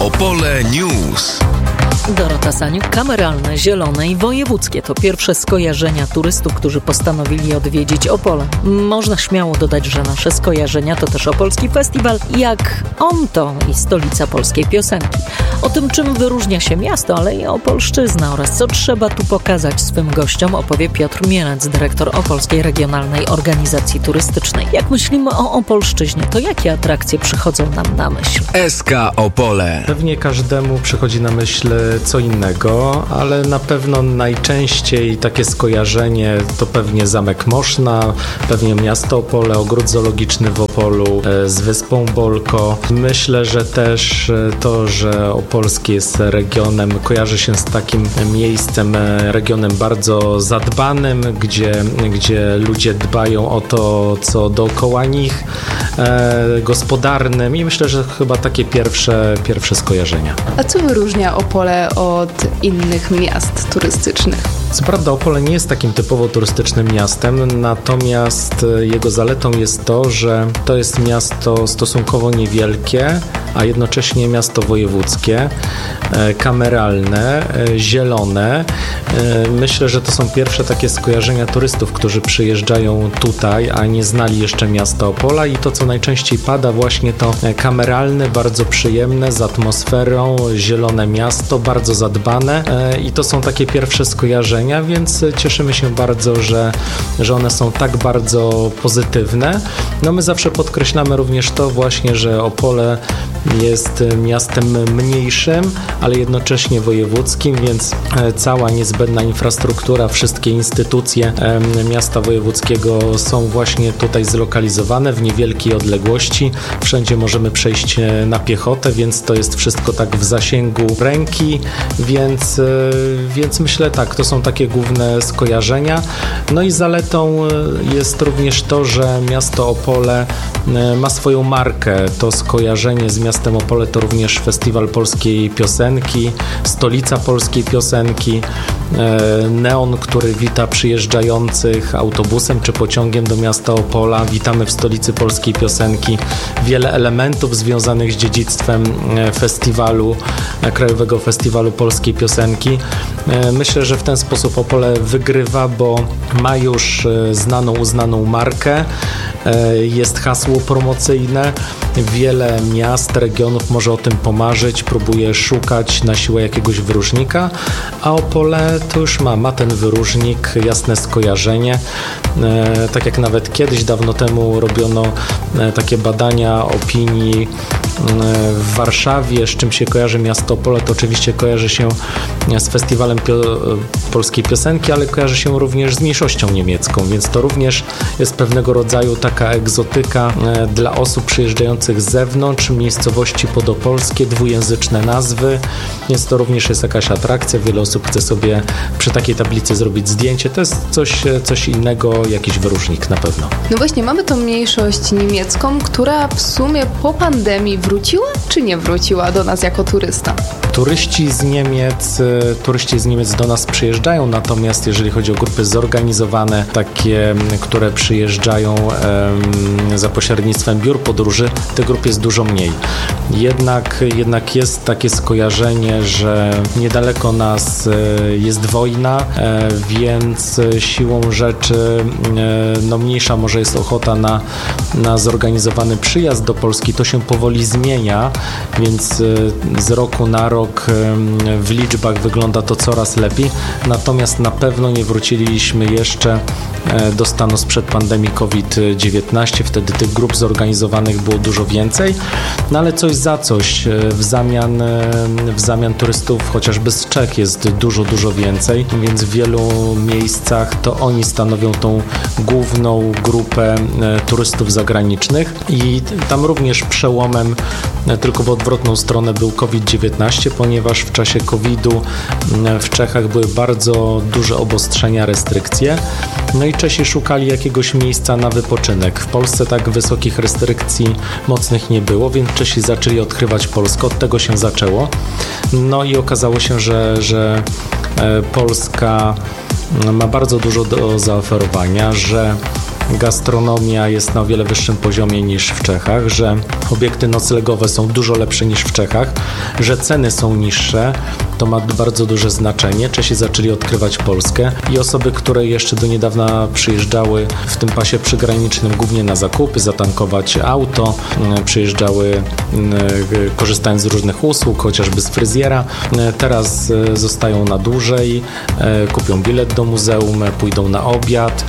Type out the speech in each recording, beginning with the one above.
Opole News. Dorota Saniuk. Kameralne, zielone i wojewódzkie to pierwsze skojarzenia turystów, którzy postanowili odwiedzić Opole. Można śmiało dodać, że nasze skojarzenia to też opolski festiwal, jak on to i stolica polskiej piosenki. O tym, czym wyróżnia się miasto, ale i Opolszczyzna oraz co trzeba tu pokazać swym gościom, opowie Piotr Mielec, dyrektor Opolskiej Regionalnej Organizacji Turystycznej. Jak myślimy o Opolszczyźnie, to jakie atrakcje przychodzą nam na myśl? SK Opole. Pewnie każdemu przychodzi na myśl co innego, ale na pewno najczęściej takie skojarzenie to pewnie Zamek Moszna, pewnie miasto Opole, ogród zoologiczny w Opolu z wyspą Bolko. Myślę, że też to, że Opolskie jest regionem, kojarzy się z takim miejscem, regionem bardzo zadbanym, gdzie ludzie dbają o to, co dookoła nich, gospodarnym i myślę, że chyba takie pierwsze skojarzenia. A co wyróżnia Opole od innych miast turystycznych? Co prawda Opole nie jest takim typowo turystycznym miastem, natomiast jego zaletą jest to, że to jest miasto stosunkowo niewielkie, a jednocześnie miasto wojewódzkie, kameralne, zielone. Myślę, że to są pierwsze takie skojarzenia turystów, którzy przyjeżdżają tutaj, a nie znali jeszcze miasta Opola i to, co najczęściej pada, właśnie to kameralne, bardzo przyjemne, z atmosferą, zielone miasto, bardzo zadbane i to są takie pierwsze skojarzenia, więc cieszymy się bardzo, że one są tak bardzo pozytywne. No my zawsze podkreślamy również to właśnie, że Opole jest miastem mniejszym, ale jednocześnie wojewódzkim, więc cała niezbędna infrastruktura, wszystkie instytucje miasta wojewódzkiego są właśnie tutaj zlokalizowane w niewielkiej odległości. Wszędzie możemy przejść na piechotę, więc to jest wszystko tak w zasięgu ręki, więc myślę tak, to są takie główne skojarzenia. No i zaletą jest również to, że miasto Opole ma swoją markę. To skojarzenie z miastem Opole to również Festiwal Polskiej Piosenki, stolica polskiej piosenki, neon, który wita przyjeżdżających autobusem czy pociągiem do miasta Opola. Witamy w stolicy polskiej piosenki. Wiele elementów związanych z dziedzictwem festiwalu, Krajowego Festiwalu Polskiej Piosenki. Myślę, że w ten sposób Opole wygrywa, bo ma już uznaną markę. Jest hasło promocyjne. Wiele miast, regionów może o tym pomarzyć, próbuje szukać na siłę jakiegoś wyróżnika, a Opole to już ma ten wyróżnik, jasne skojarzenie. Tak jak nawet kiedyś, dawno temu robiono takie badania opinii w Warszawie, z czym się kojarzy miasto Opole, to oczywiście kojarzy się z Festiwalem Polskiej Piosenki, ale kojarzy się również z mniejszością niemiecką, więc to również jest pewnego rodzaju taka egzotyka dla osób przyjeżdżających z zewnątrz, miejscowości podopolskie, dwujęzyczne nazwy, więc to również jest jakaś atrakcja, wiele osób chce sobie przy takiej tablicy zrobić zdjęcie, to jest coś innego, jakiś wyróżnik na pewno. No właśnie, mamy tą mniejszość niemiecką, która w sumie po pandemii wróciła, czy nie wróciła do nas jako turysta? Turyści z Niemiec do nas przyjeżdżają, natomiast jeżeli chodzi o grupy zorganizowane, takie, które przyjeżdżają za pośrednictwem biur podróży, tych grup jest dużo mniej. Jednak jest takie skojarzenie, że niedaleko nas jest wojna, więc siłą rzeczy mniejsza może jest ochota na zorganizowany przyjazd do Polski. To się powoli zmienia, więc z roku na rok w liczbach wygląda to coraz lepiej, natomiast na pewno nie wróciliśmy jeszcze do stanu sprzed pandemii COVID-19, wtedy tych grup zorganizowanych było dużo więcej, no ale coś za coś, w zamian turystów chociażby z Czech jest dużo więcej, więc w wielu miejscach to oni stanowią tą główną grupę turystów zagranicznych i tam również przełomem, tylko w odwrotną stronę, był COVID-19, ponieważ w czasie COVID-u w Czechach były bardzo duże obostrzenia, restrykcje, no i Czesi szukali jakiegoś miejsca na wypoczynek. W Polsce tak wysokich restrykcji mocnych nie było, więc Czesi zaczęli odkrywać Polskę, od tego się zaczęło. No i okazało się, że Polska ma bardzo dużo do zaoferowania, że gastronomia jest na o wiele wyższym poziomie niż w Czechach, że obiekty noclegowe są dużo lepsze niż w Czechach, że ceny są niższe. To ma bardzo duże znaczenie. Czesi zaczęli odkrywać Polskę i osoby, które jeszcze do niedawna przyjeżdżały w tym pasie przygranicznym głównie na zakupy, zatankować auto, przyjeżdżały korzystając z różnych usług, chociażby z fryzjera. Teraz zostają na dłużej, kupią bilet do muzeum, pójdą na obiad,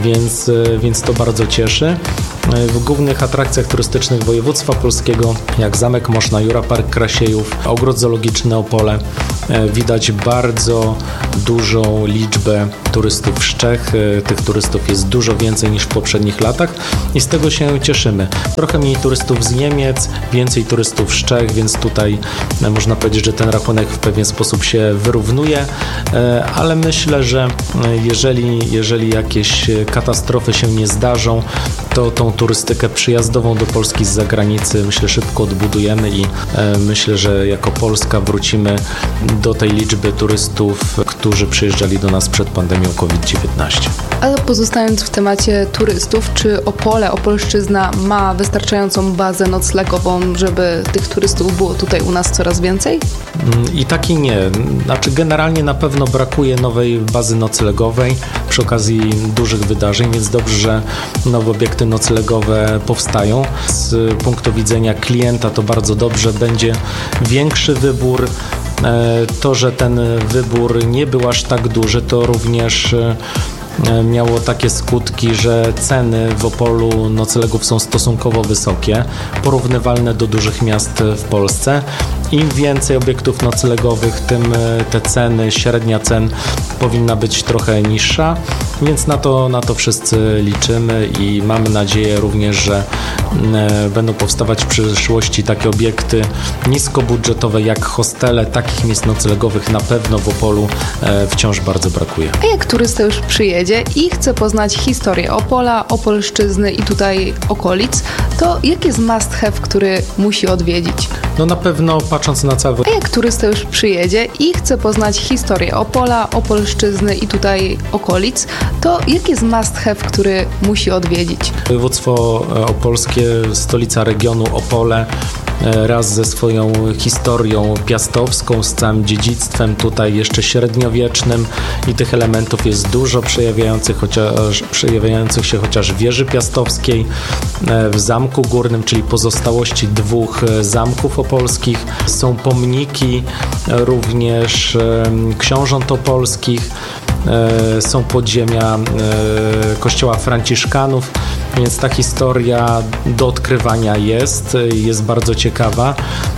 więc to bardzo cieszy. W głównych atrakcjach turystycznych województwa polskiego, jak Zamek Moszna, Jura Park Krasiejów, Ogród Zoologiczny Opole, widać bardzo dużą liczbę turystów z Czech. Tych turystów jest dużo więcej niż w poprzednich latach i z tego się cieszymy. Trochę mniej turystów z Niemiec, więcej turystów z Czech, więc tutaj można powiedzieć, że ten rachunek w pewien sposób się wyrównuje, ale myślę, że jeżeli jakieś katastrofy się nie zdarzą, to tą turystykę przyjazdową do Polski z zagranicy szybko odbudujemy i myślę, że jako Polska wrócimy do tej liczby turystów, którzy przyjeżdżali do nas przed pandemią COVID-19. Ale pozostając w temacie turystów, czy Opole, Opolszczyzna ma wystarczającą bazę noclegową, żeby tych turystów było tutaj u nas coraz więcej? I tak i nie. Znaczy generalnie na pewno brakuje nowej bazy noclegowej przy okazji dużych wydarzeń, więc dobrze, że nowe obiekty noclegowe powstają. Z punktu widzenia klienta to bardzo dobrze, będzie większy wybór. To, że ten wybór nie był aż tak duży, to również miało takie skutki, że ceny w Opolu noclegów są stosunkowo wysokie, porównywalne do dużych miast w Polsce. Im więcej obiektów noclegowych, tym te ceny, średnia cen powinna być trochę niższa, więc na to wszyscy liczymy i mamy nadzieję również, że będą powstawać w przyszłości takie obiekty niskobudżetowe jak hostele. Takich miejsc noclegowych na pewno w Opolu wciąż bardzo brakuje. A jak turysta już przyjedzie i chce poznać historię Opola, Opolszczyzny i tutaj okolic, to jaki jest must have, który musi odwiedzić? No na pewno patrząc na cały... A jak turysta już przyjedzie i chce poznać historię Opola, Opolszczyzny i tutaj okolic, to jaki jest must have, który musi odwiedzić? Województwo opolskie, stolica regionu Opole, raz ze swoją historią piastowską, z całym dziedzictwem tutaj jeszcze średniowiecznym i tych elementów jest dużo, przejawiających się chociaż w wieży piastowskiej, w Zamku Górnym, czyli pozostałości dwóch zamków opolskich. Są pomniki również książąt opolskich, są podziemia kościoła franciszkanów, więc ta historia do odkrywania jest bardzo ciekawa.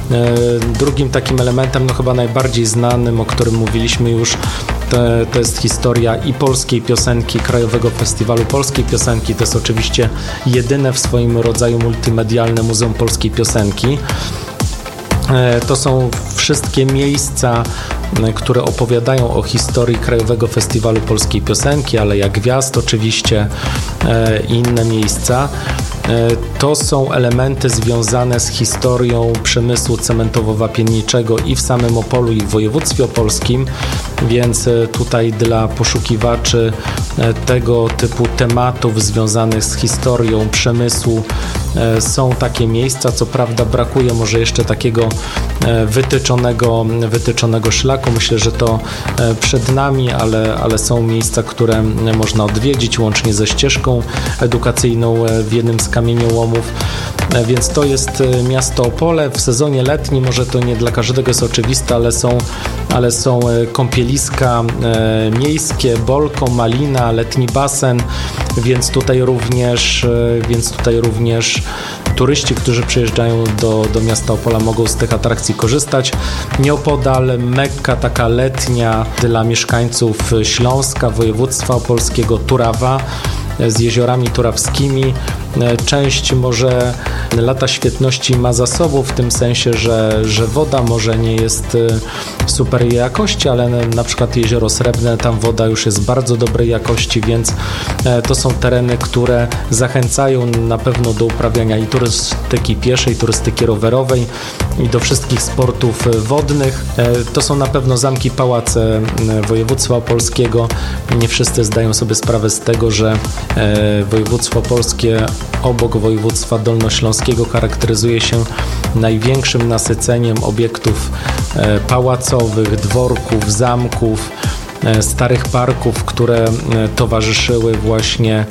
Drugim takim elementem, no chyba najbardziej znanym, o którym mówiliśmy już, to jest historia i polskiej piosenki, Krajowego Festiwalu Polskiej Piosenki. To jest oczywiście jedyne w swoim rodzaju multimedialne Muzeum Polskiej Piosenki. To są wszystkie miejsca, które opowiadają o historii Krajowego Festiwalu Polskiej Piosenki, ale jak Gwiazd oczywiście i inne miejsca. To są elementy związane z historią przemysłu cementowo-wapienniczego i w samym Opolu, i w województwie opolskim, więc tutaj dla poszukiwaczy tego typu tematów związanych z historią przemysłu są takie miejsca. Co prawda brakuje może jeszcze takiego wytyczonego szlaku. Myślę, że to przed nami, ale są miejsca, które można odwiedzić łącznie ze ścieżką edukacyjną w jednym z kamieniołomów. Więc to jest miasto Opole. W sezonie letnim, może to nie dla każdego jest oczywiste, ale są kąpieliska miejskie, Bolko, Malina, letni basen, więc tutaj również turyści, którzy przyjeżdżają do miasta Opola, mogą z tych atrakcji korzystać. Nieopodal Mekka taka letnia dla mieszkańców Śląska, województwa opolskiego, Turawa z jeziorami turawskimi. Część może lata świetności ma za sobą, w tym sensie, że woda może nie jest super jakości, ale na przykład Jezioro Srebrne, tam woda już jest bardzo dobrej jakości, więc to są tereny, które zachęcają na pewno do uprawiania i turystyki pieszej, turystyki rowerowej i do wszystkich sportów wodnych. To są na pewno zamki, pałace województwa opolskiego. Nie wszyscy zdają sobie sprawę z tego, że województwo opolskie obok województwa dolnośląskiego charakteryzuje się największym nasyceniem obiektów pałacowych, dworków, zamków, starych parków, które towarzyszyły właśnie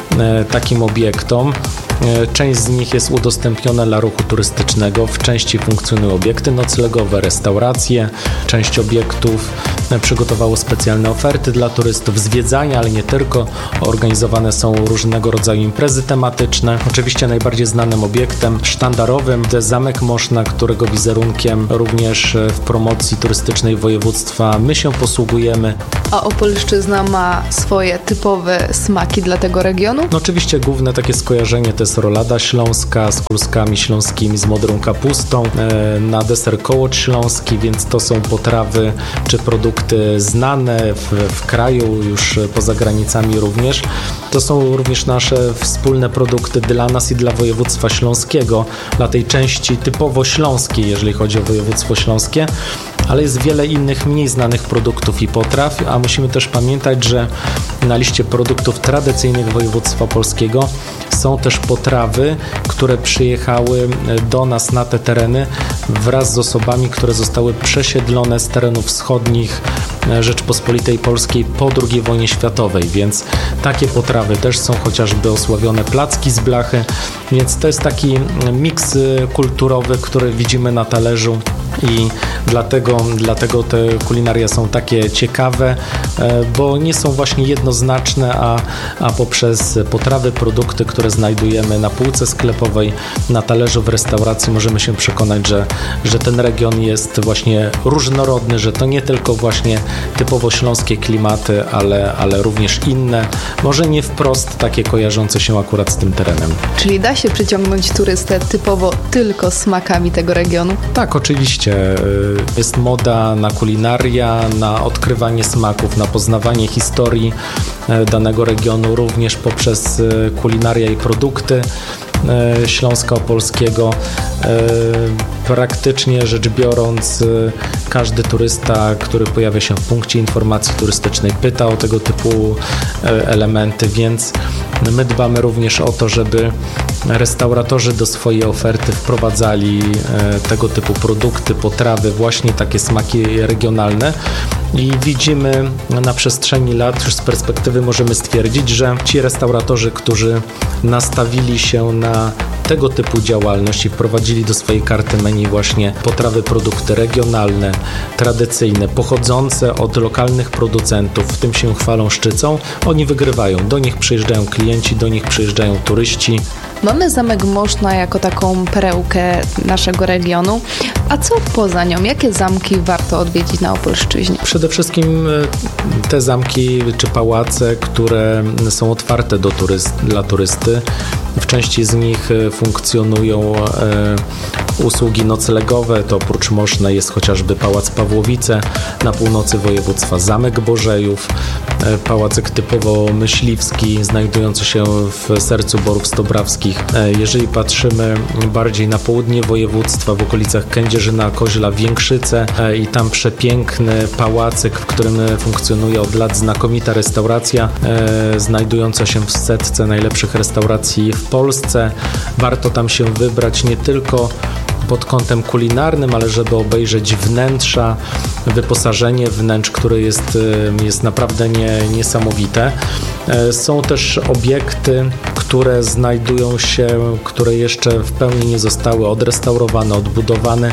takim obiektom. Część z nich jest udostępniona dla ruchu turystycznego, w części funkcjonują obiekty noclegowe, restauracje, część obiektów przygotowało specjalne oferty dla turystów, zwiedzania, ale nie tylko. Organizowane są różnego rodzaju imprezy tematyczne. Oczywiście najbardziej znanym obiektem sztandarowym to jest Zamek Moszna, którego wizerunkiem również w promocji turystycznej województwa my się posługujemy. A Opolszczyzna ma swoje typowe smaki dla tego regionu? No oczywiście główne takie skojarzenie to jest rolada śląska z kluskami śląskimi, z modrą kapustą, na deser kołocz śląski, więc to są potrawy czy produkty znane w kraju, już poza granicami również. To są również nasze wspólne produkty dla nas i dla województwa śląskiego, dla tej części typowo śląskiej, jeżeli chodzi o województwo śląskie, ale jest wiele innych mniej znanych produktów i potraw, a musimy też pamiętać, że na liście produktów tradycyjnych województwa polskiego są też potrawy, które przyjechały do nas na te tereny wraz z osobami, które zostały przesiedlone z terenów wschodnich Rzeczpospolitej Polskiej po II wojnie światowej, więc takie potrawy też są, chociażby osławione placki z blachy, więc to jest taki miks kulturowy, który widzimy na talerzu i dlatego te kulinaria są takie ciekawe, bo nie są właśnie jednoznaczne, a poprzez potrawy, produkty, które znajdujemy na półce sklepowej, na talerzu w restauracji, możemy się przekonać, że ten region jest właśnie różnorodny, że to nie tylko właśnie typowo śląskie klimaty, ale również inne, może nie wprost takie kojarzące się akurat z tym terenem. Czyli da się przyciągnąć turystę typowo tylko smakami tego regionu? Tak, oczywiście. Jest moda na kulinaria, na odkrywanie smaków, na poznawanie historii danego regionu, również poprzez kulinaria i produkty Śląska Opolskiego. Praktycznie rzecz biorąc, każdy turysta, który pojawia się w punkcie informacji turystycznej, pyta o tego typu elementy, więc my dbamy również o to, żeby restauratorzy do swojej oferty wprowadzali tego typu produkty, potrawy, właśnie takie smaki regionalne. I widzimy na przestrzeni lat, już z perspektywy możemy stwierdzić, że ci restauratorzy, którzy nastawili się na tego typu działalność i wprowadzili do swojej karty menu właśnie potrawy, produkty regionalne, tradycyjne, pochodzące od lokalnych producentów, w tym się chwalą, szczycą, oni wygrywają. Do nich przyjeżdżają klienci, do nich przyjeżdżają turyści. Mamy Zamek Moszna jako taką perełkę naszego regionu. A co poza nią? Jakie zamki warto odwiedzić na Opolszczyźnie? Przede wszystkim te zamki czy pałace, które są otwarte dla turysty. W części z nich funkcjonują usługi noclegowe. To oprócz Moszna jest chociażby Pałac Pawłowice, na północy województwa Zamek Bożejów, pałacyk typowo myśliwski, znajdujący się w sercu Borów Stobrawskich. Jeżeli patrzymy bardziej na południe województwa, w okolicach Kędzierzyna, Koźla, Więkrzyce i tam przepiękny pałacyk, w którym funkcjonuje od lat znakomita restauracja, znajdująca się w setce najlepszych restauracji w Polsce. Warto tam się wybrać nie tylko pod kątem kulinarnym, ale żeby obejrzeć wnętrza, wyposażenie wnętrz, które jest naprawdę niesamowite. Są też obiekty, które znajdują się, które jeszcze w pełni nie zostały odrestaurowane, odbudowane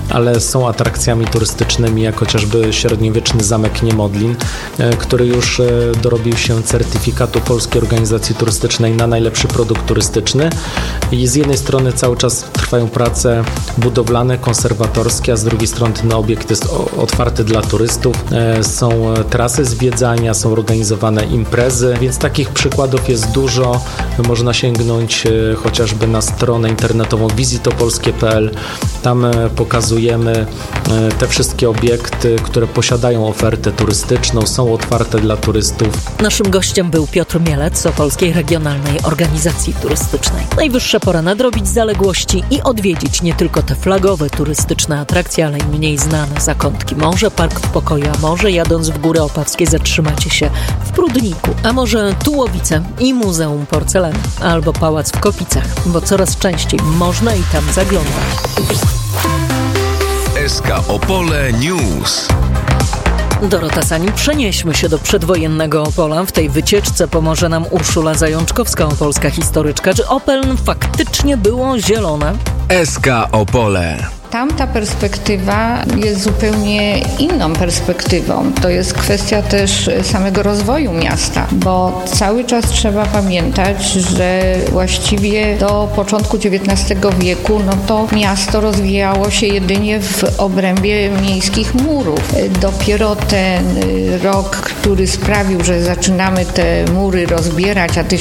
ale są atrakcjami turystycznymi, jak chociażby średniowieczny zamek Niemodlin, który już dorobił się certyfikatu Polskiej Organizacji Turystycznej na najlepszy produkt turystyczny. I z jednej strony cały czas trwają prace budowlane, konserwatorskie, a z drugiej strony ten obiekt jest otwarty dla turystów. Są trasy zwiedzania, są organizowane imprezy, więc takich przykładów jest dużo. Można sięgnąć chociażby na stronę internetową visitopolskie.pl. Tam pokazujemy te wszystkie obiekty, które posiadają ofertę turystyczną, są otwarte dla turystów. Naszym gościem był Piotr Mielec z Opolskiej Regionalnej Organizacji Turystycznej. Najwyższa pora nadrobić zaległości i odwiedzić nie tylko te flagowe turystyczne atrakcje, ale i mniej znane zakątki. Może Park w Pokoju, a może jadąc w Góry Opawskie zatrzymacie się w Prudniku, a może Tułowice i Muzeum Porcelany, albo Pałac w Kopicach, bo coraz częściej można i tam zaglądać. SK Opole News. Dorota Sań, przenieśmy się do przedwojennego Opola. W tej wycieczce pomoże nam Urszula Zajączkowska, opolska historyczka. Czy Opel faktycznie było zielone? SK Opole. Tamta perspektywa jest zupełnie inną perspektywą. To jest kwestia też samego rozwoju miasta, bo cały czas trzeba pamiętać, że właściwie do początku XIX wieku to miasto rozwijało się jedynie w obrębie miejskich murów. Dopiero ten rok, który sprawił, że zaczynamy te mury rozbierać, a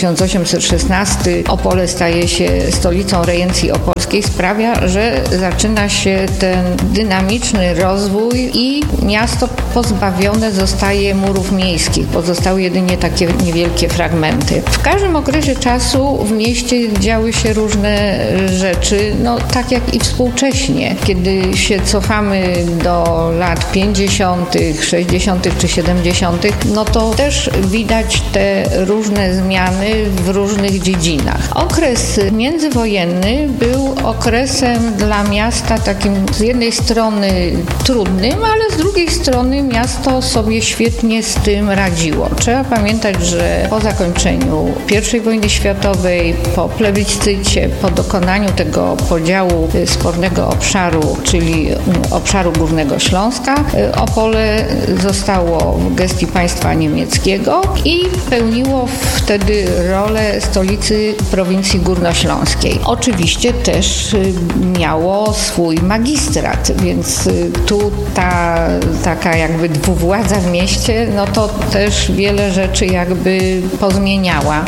1816 Opole staje się stolicą rejencji opolskiej, sprawia, że zaczyna się ten dynamiczny rozwój i miasto pozbawione zostaje murów miejskich. Pozostały jedynie takie niewielkie fragmenty. W każdym okresie czasu w mieście działy się różne rzeczy, tak jak i współcześnie. Kiedy się cofamy do lat 50., 60. czy 70., to też widać te różne zmiany w różnych dziedzinach. Okres międzywojenny był okresem dla miasta takim z jednej strony trudnym, ale z drugiej strony miasto sobie świetnie z tym radziło. Trzeba pamiętać, że po zakończeniu I wojny światowej, po plebiscycie, po dokonaniu tego podziału spornego obszaru, czyli obszaru Górnego Śląska, Opole zostało w gestii państwa niemieckiego i pełniło wtedy rolę stolicy prowincji górnośląskiej. Oczywiście też miało swój magistrat, więc tu ta taka jakby dwuwładza w mieście, to też wiele rzeczy jakby pozmieniała.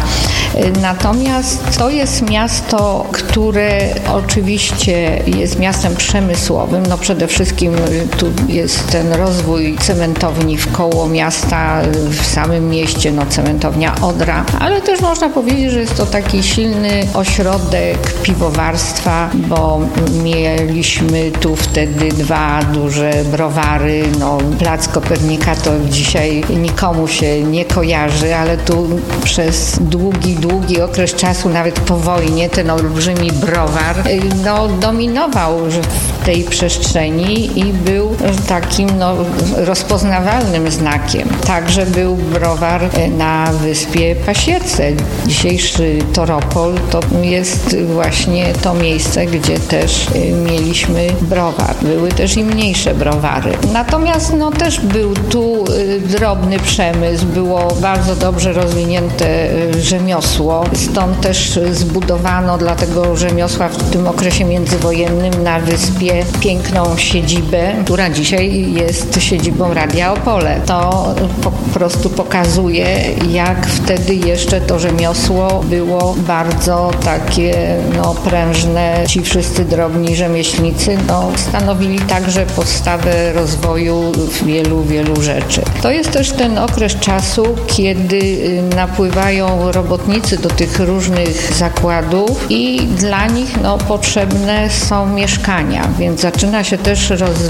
Natomiast to jest miasto, które oczywiście jest miastem przemysłowym. Przede wszystkim tu jest ten rozwój cementowni wkoło miasta, w samym mieście, cementownia Odra, ale też można powiedzieć, że jest to taki silny ośrodek piwowarstwa, bo mieliśmy tu wtedy 2 duże browary. Plac Kopernika to dzisiaj nikomu się nie kojarzy, ale tu przez długi okres czasu, nawet po wojnie, ten olbrzymi browar dominował w tej przestrzeni i był takim rozpoznawalnym znakiem. Także był browar na wyspie Pasiece. Dzisiejszy Toropol to jest właśnie to miejsce, gdzie też mieliśmy browar. Były też i mniejsze browary. Natomiast też był tu drobny przemysł, było bardzo dobrze rozwinięte rzemiosło. Stąd też zbudowano dla tego rzemiosła w tym okresie międzywojennym na wyspie piękną siedzibę, która dzisiaj jest siedzibą Radia Opole. To po prostu pokazuje, jak wtedy jeszcze to rzemiosło było bardzo takie prężne. Ci wszyscy drobni rzemieślnicy stanowili także podstawę rozwoju wielu rzeczy. To jest też ten okres czasu, kiedy napływają robotnicy do tych różnych zakładów i dla nich potrzebne są mieszkania, więc zaczyna się też rozwijać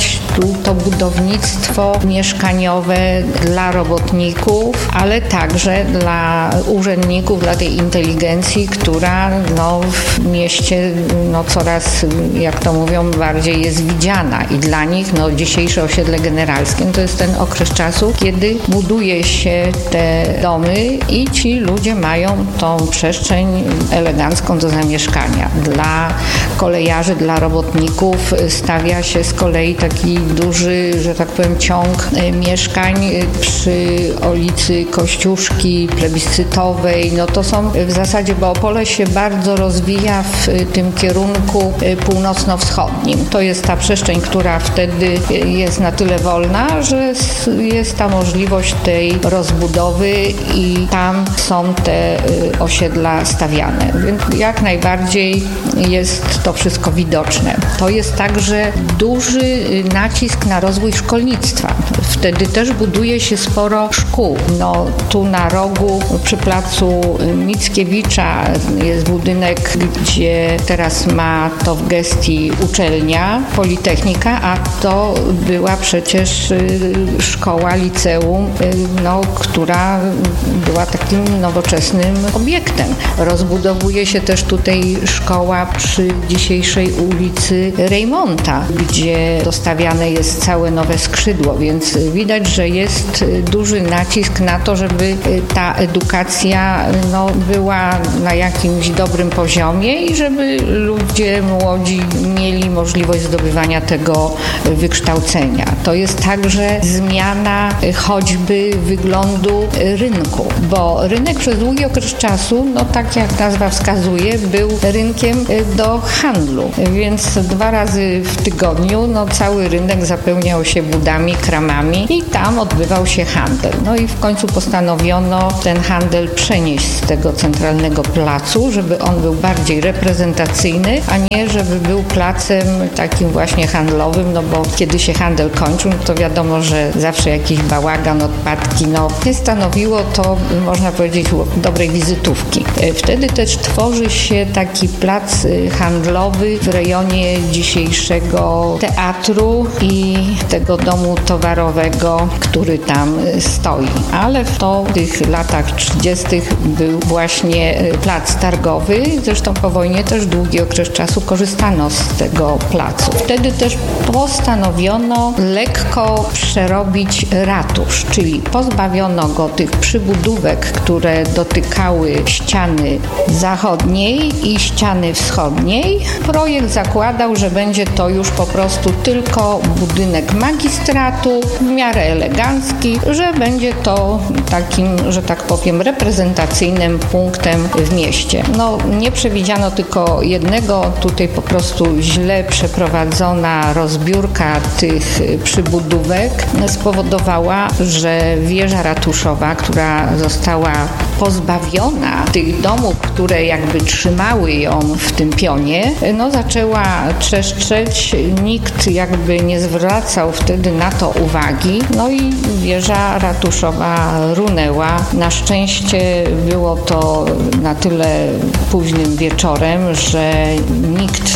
widać tu to budownictwo mieszkaniowe dla robotników, ale także dla urzędników, dla tej inteligencji, która w mieście coraz, jak to mówią, bardziej jest widziana i dla nich dzisiejsze osiedle generalskie to jest ten okres czasu, kiedy buduje się te domy i ci ludzie mają tą przestrzeń elegancką do zamieszkania. Dla kolejarzy, dla robotników stawia się z kolei taki duży, że tak powiem, ciąg mieszkań przy ulicy Kościuszki, Plebiscytowej. To są w zasadzie, bo Opole się bardzo rozwija w tym kierunku północno-wschodnim. To jest ta przestrzeń, która wtedy jest na tyle wolna, że jest ta możliwość tej rozbudowy i tam są te osiedla stawiane. Więc jak najbardziej jest to wszystko widoczne. To jest także duży nacisk na rozwój szkolnictwa. Wtedy też buduje się sporo szkół. Tu na rogu przy placu Mickiewicza jest budynek, gdzie teraz ma to w gestii uczelnia, Politechnika, a to była przecież szkoła, liceum, która była takim nowoczesnym obiektem. Rozbudowuje się też tutaj szkoła przy dzisiejszej ulicy Reymonta, gdzie dostawiane jest całe nowe skrzydło, więc widać, że jest duży nacisk na to, żeby ta edukacja była na jakimś dobrym poziomie i żeby ludzie młodzi mieli możliwość zdobywania tego wykształcenia. To jest także zmiana choćby wyglądu rynku, bo rynek przez długi okres czasu, tak jak nazwa wskazuje, był rynkiem do handlu, więc 2 razy w tygodniu cały rynek zapełniał się budami, kramami i tam odbywał się handel. I w końcu postanowiono ten handel przenieść z tego centralnego placu, żeby on był bardziej reprezentacyjny, a nie żeby był placem takim właśnie handlowym, bo kiedy się handel kończył, to wiadomo, że zawsze jakiś bałagan, odpadki, nie stanowiło to, można powiedzieć, dobrej wizytówki. Wtedy też tworzy się taki plac handlowy w rejonie dzisiejszego teatru i tego domu towarowego, który tam stoi. Ale w tych latach 30. był właśnie plac targowy. Zresztą po wojnie też długi okres czasu korzystano z tego placu. Wtedy też postanowiono lekko przerobić ratusz, czyli pozbawiono go tych przybudówek, które dotykały ściany zachodniej i ściany wschodniej. Projekt zakładał, że będzie to już po prostu tylko budynek magistratu, w miarę elegancki, że będzie to takim, że tak powiem, reprezentacyjnym punktem w mieście. Nie przewidziano tylko jednego, tutaj po prostu źle przeprowadzona rozbiórka tych przybudówek spowodowała, że wieża ratuszowa, która została pozbawiona tych domów, które jakby trzymały ją w tym pionie, zaczęła trzeszczeć. Nikt jakby nie zwracał wtedy na to uwagi. I wieża ratuszowa runęła. Na szczęście było to na tyle późnym wieczorem, że nikt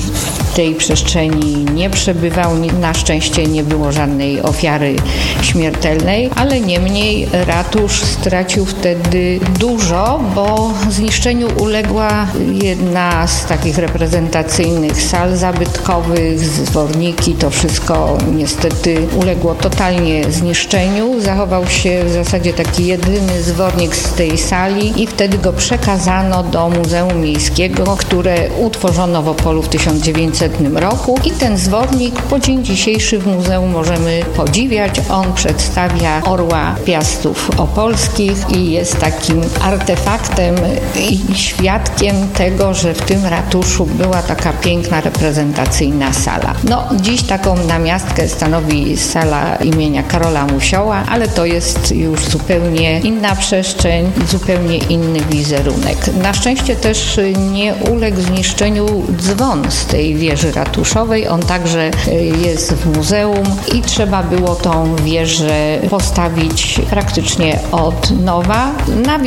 w tej przestrzeni nie przebywał. Na szczęście nie było żadnej ofiary śmiertelnej, ale niemniej ratusz stracił wtedy dużo, bo zniszczeniu uległa jedna z takich reprezentacyjnych sal zabytkowych, zworniki, to wszystko niestety uległo totalnie zniszczeniu. Zachował się w zasadzie taki jedyny zwornik z tej sali i wtedy go przekazano do Muzeum Miejskiego, które utworzono w Opolu w 1900 roku i ten zwornik po dzień dzisiejszy w muzeum możemy podziwiać. On przedstawia orła Piastów Opolskich i jest takim artefaktem i świadkiem tego, że w tym ratuszu była taka piękna, reprezentacyjna sala. Dziś taką namiastkę stanowi sala imienia Karola Musioła, ale to jest już zupełnie inna przestrzeń, zupełnie inny wizerunek. Na szczęście też nie uległ zniszczeniu dzwon z tej wieży ratuszowej. On także jest w muzeum i trzeba było tą wieżę postawić praktycznie od nowa,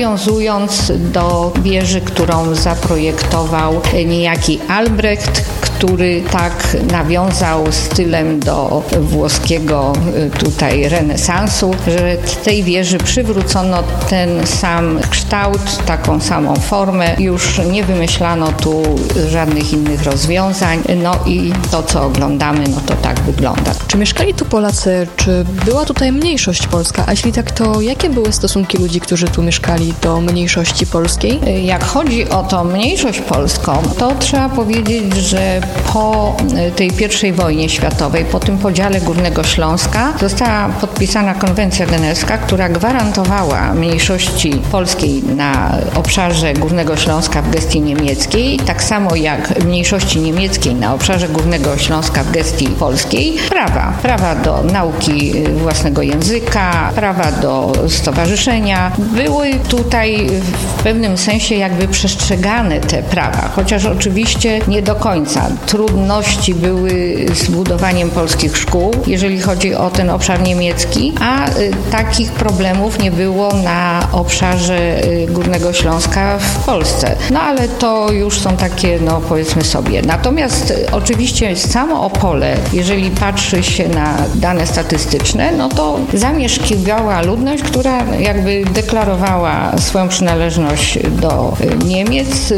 nawiązując do wieży, którą zaprojektował niejaki Albrecht, który tak nawiązał stylem do włoskiego tutaj renesansu, że tej wieży przywrócono ten sam kształt, taką samą formę. Już nie wymyślano tu żadnych innych rozwiązań. No i to, co oglądamy, no to tak wygląda. Czy mieszkali tu Polacy, czy była tutaj mniejszość polska? A jeśli tak, to jakie były stosunki ludzi, którzy tu mieszkali, do mniejszości polskiej? Jak chodzi o tą mniejszość polską, to trzeba powiedzieć, że po tej I wojnie światowej, po tym podziale Górnego Śląska, została podpisana konwencja genewska, która gwarantowała mniejszości polskiej na obszarze Górnego Śląska w gestii niemieckiej, tak samo jak mniejszości niemieckiej na obszarze Górnego Śląska w gestii polskiej, prawa do nauki własnego języka, prawa do stowarzyszenia. Były tutaj w pewnym sensie jakby przestrzegane te prawa, chociaż oczywiście nie do końca. Trudności były z budowaniem polskich szkół, jeżeli chodzi o ten obszar niemiecki, a takich problemów nie było na obszarze Górnego Śląska w Polsce. No ale to już są takie, no powiedzmy sobie. Natomiast oczywiście samo Opole, jeżeli patrzy się na dane statystyczne, no to zamieszkiwała ludność, która jakby deklarowała swoją przynależność do Niemiec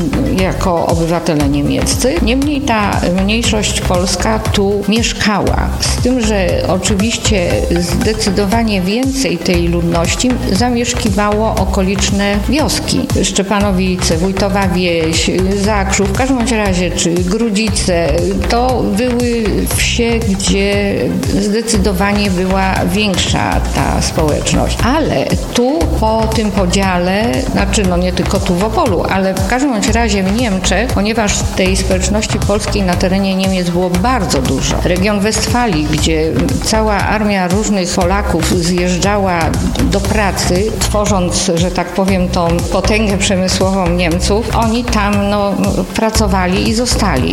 jako obywatele niemieccy. Niemniej ta mniejszość polska tu mieszkała. Z tym, że oczywiście zdecydowanie więcej tej ludności zamieszkiwało okoliczne wioski. Szczepanowice, Wójtowa Wieś, Zakrzów, w każdym razie, czy Grudzice, to były wsie, gdzie zdecydowanie była większa ta społeczność. Ale tu po tym podziale, znaczy no nie tylko tu w Opolu, ale w każdym razie w Niemczech, ponieważ tej społeczności polskiej na terenie Niemiec było bardzo dużo. Region Westfalii, gdzie cała armia różnych Polaków zjeżdżała do pracy, tworząc, że tak powiem, tą potęgę przemysłową Niemców, oni tam pracowali i zostali.